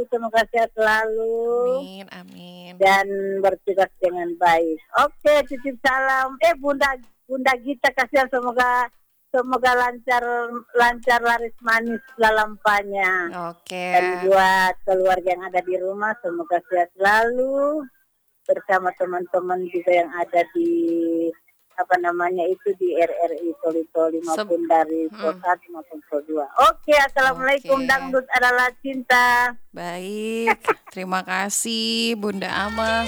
Semoga sehat selalu. Amin, amin. Dan bertugas dengan baik. Oke, titip salam. Bunda Gita kasihan semoga lancar laris manis lampanya. Oke. Dan buat keluarga yang ada di rumah semoga sehat selalu bersama teman-teman juga yang ada di di RRI Toli-Toli maupun dari Pro 1 maupun Pro 2. Oke, assalamualaikum. Dangdut adalah cinta. Baik, terima kasih Bunda Ama.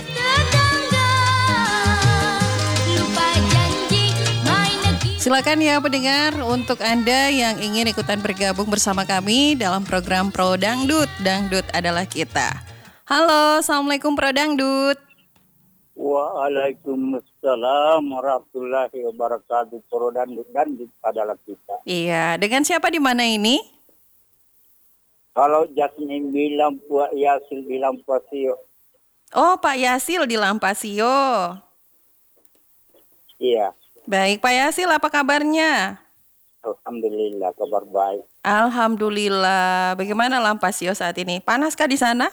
Silakan ya pendengar, untuk Anda yang ingin ikutan bergabung bersama kami dalam program Pro Dangdut, Dangdut adalah kita. Halo, Assalamualaikum Pro Dangdut. Waalaikumsalam warahmatullahi wabarakatuh. Pro Dangdut adalah kita. Iya, dengan siapa di mana ini? Kalau Jasmine bilang Pak Yasil di Lampasio. Oh, Pak Yasil di Lampasio. Iya. Baik, Pak Yasil, apa kabarnya? Alhamdulillah, kabar baik. Alhamdulillah. Bagaimana Lampasio saat ini? Panaskah di sana?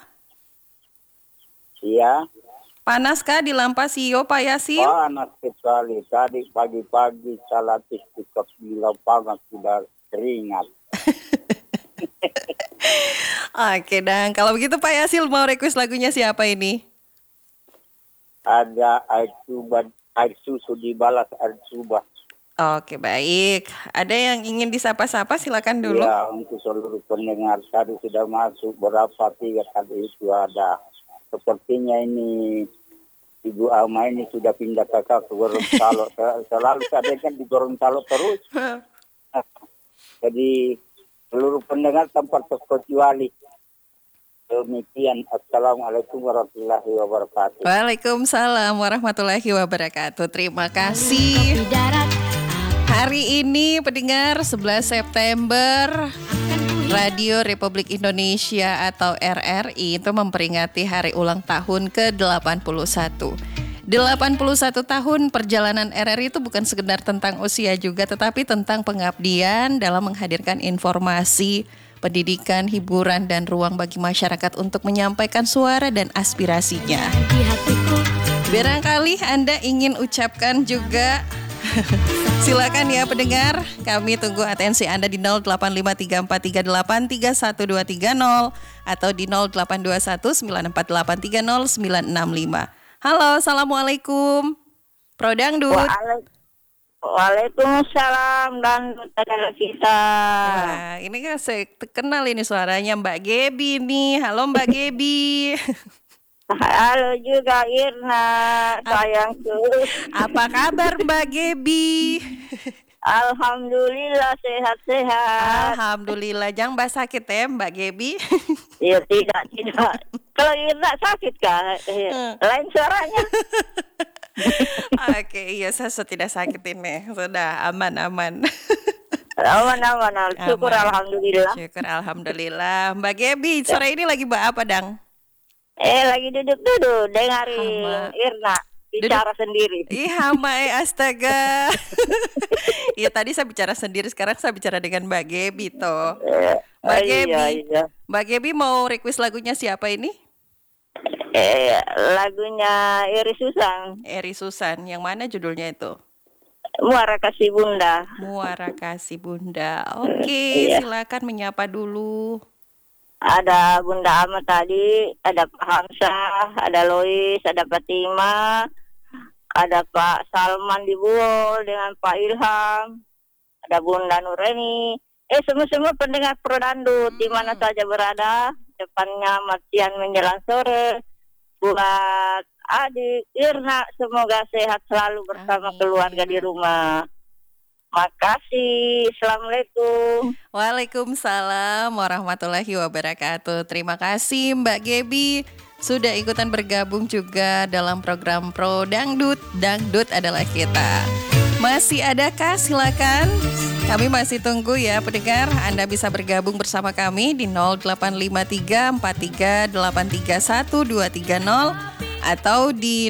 Iya. Panaskah di Lampasio, Pak Yasil? Panas sekali. Tadi pagi-pagi salat istiqaf di lapangan sudah keringat. Oke, dan kalau begitu Pak Yasil mau request lagunya siapa ini? Ada air susu dibalas air subah. Oke, baik. Ada yang ingin disapa-sapa, silakan dulu. Ya, untuk seluruh pendengar tadi sudah masuk berapa 3 kali itu ada. Sepertinya ini Ibu Alma ini sudah pindah ke Gorontalo. Selalu saya kan di Gorontalo terus. Jadi seluruh pendengar tanpa terkecuali. Demikian, assalamualaikum warahmatullahi wabarakatuh. Waalaikumsalam warahmatullahi wabarakatuh. Terima kasih. Hari ini pendengar 11 September Radio Republik Indonesia atau RRI itu memperingati hari ulang tahun ke-81. 81 tahun perjalanan RRI itu bukan sekedar tentang usia juga, tetapi tentang pengabdian dalam menghadirkan informasi, pendidikan, hiburan, dan ruang bagi masyarakat untuk menyampaikan suara dan aspirasinya. Barangkali Anda ingin ucapkan juga, silakan ya pendengar, kami tunggu atensi Anda di 08534383312330 atau di 082194830965. Halo, assalamualaikum, Pro Dangdut. Waalaikumsalam dan adalah kita. Nah, ini kan saya kenal ini suaranya Mbak Gebi nih. Halo Mbak Gebi. Halo juga Irna, sayangku. Apa kabar Mbak Gebi? Alhamdulillah sehat-sehat. Alhamdulillah, jangan mbak sakit ya Mbak Gebi. Iya tidak. Kalau Irna sakit kan, lain suaranya. Oke, iya saya tidak sakit ini, sudah aman. Aman. Syukur alhamdulillah. Syukur alhamdulillah. Mbak Gebi, sore ini lagi mbak apa dang? Lagi duduk dengarin Irna bicara sendiri. Ih hama astaga. Iya tadi saya bicara sendiri, sekarang saya bicara dengan Mbak Gebi toh. Mbak Gebi, iya. Mbak Gebi mau request lagunya siapa ini? Lagunya Eri Susan, yang mana judulnya itu? Muara Kasih Bunda. Muara Kasih Bunda. Oke, silakan menyapa dulu. Ada Bunda Ama tadi, ada Pak Hamzah, ada Lois, ada Fatima, ada Pak Salman di Buol dengan Pak Ilham, ada Bunda Nureni. Semua pendengar Pro Dangdut di mana saja berada, depannya Matian menjelang sore. Buat adik Irna, semoga sehat selalu bersama keluarga di rumah. Makasih. Assalamualaikum. Waalaikumsalam warahmatullahi wabarakatuh. Terima kasih Mbak Gebi sudah ikutan bergabung juga dalam program Pro Dangdut. Dangdut adalah kita. Masih adakah? Silakan. Kami masih tunggu ya pendengar. Anda bisa bergabung bersama kami di 085343831230 atau di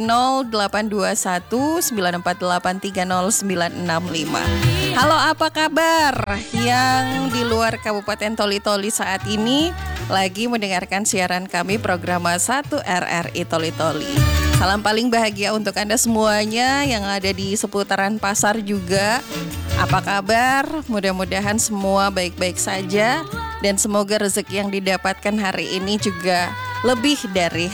082194830965. Halo, apa kabar yang di luar Kabupaten Toli-Toli saat ini? lagi mendengarkan siaran kami program 1 RRI Toli Toli. Salam paling bahagia untuk Anda semuanya yang ada di seputaran pasar juga. Apa kabar? Mudah-mudahan semua baik-baik saja dan semoga rezeki yang didapatkan hari ini juga lebih dari